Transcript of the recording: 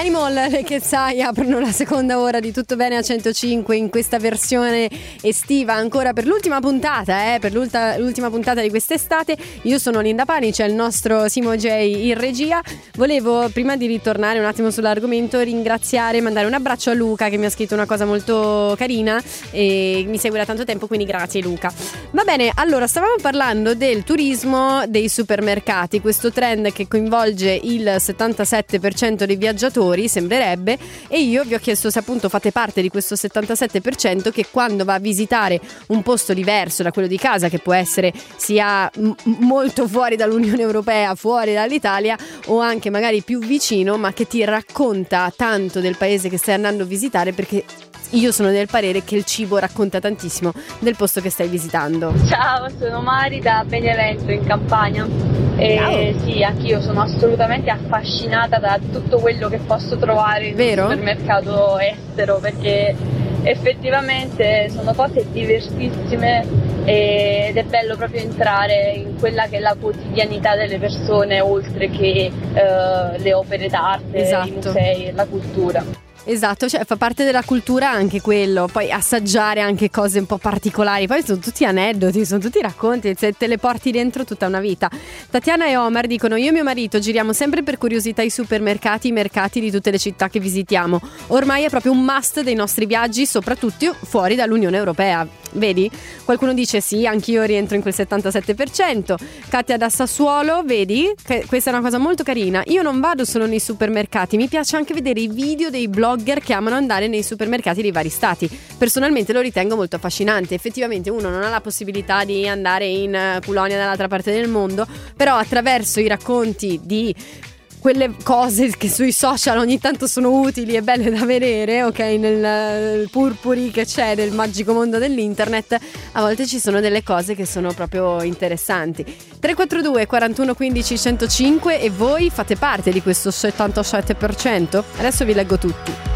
Animal, le che sai, aprono la seconda ora di Tutto Bene a 105 in questa versione estiva, ancora per l'ultima puntata, per l'ultima puntata di quest'estate. Io sono Linda Pani, c'è il nostro Simo J in regia. Volevo, prima di ritornare un attimo sull'argomento, ringraziare e mandare un abbraccio a Luca, che mi ha scritto una cosa molto carina e mi segue da tanto tempo, quindi grazie Luca. Va bene, allora stavamo parlando del turismo dei supermercati, questo trend che coinvolge il 77% dei viaggiatori, sembrerebbe, e io vi ho chiesto se appunto fate parte di questo 77% che quando va a visitare un posto diverso da quello di casa, che può essere sia molto fuori dall'Unione Europea, fuori dall'Italia, o anche magari più vicino, ma che ti racconta tanto del paese che stai andando a visitare, perché io sono del parere che il cibo racconta tantissimo del posto che stai visitando. Ciao, sono Mari da Benevento in Campania e sì, anch'io sono assolutamente affascinata da tutto quello che posso trovare in un supermercato estero, perché effettivamente sono cose diversissime ed è bello proprio entrare in quella che è la quotidianità delle persone, oltre che le opere d'arte, i musei e la cultura. Esatto, cioè fa parte della cultura anche quello, poi assaggiare anche cose un po' particolari, poi sono tutti aneddoti, sono tutti racconti, te le porti dentro tutta una vita. Tatiana e Omar dicono: io e mio marito giriamo sempre per curiosità i supermercati, i mercati di tutte le città che visitiamo, ormai è proprio un must dei nostri viaggi, soprattutto fuori dall'Unione Europea. Vedi? Qualcuno dice sì, anch'io rientro in quel 77%. Katia da Sassuolo, vedi? Questa è una cosa molto carina. Io non vado solo nei supermercati, mi piace anche vedere i video dei blogger che amano andare nei supermercati dei vari stati. Personalmente lo ritengo molto affascinante. Effettivamente uno non ha la possibilità di andare in Polonia dall'altra parte del mondo, però attraverso i racconti di quelle cose che sui social ogni tanto sono utili e belle da vedere, ok, nel purpuri che c'è del magico mondo dell'internet, a volte ci sono delle cose che sono proprio interessanti. 342 41 15 105, e voi fate parte di questo 77%? Adesso vi leggo tutti.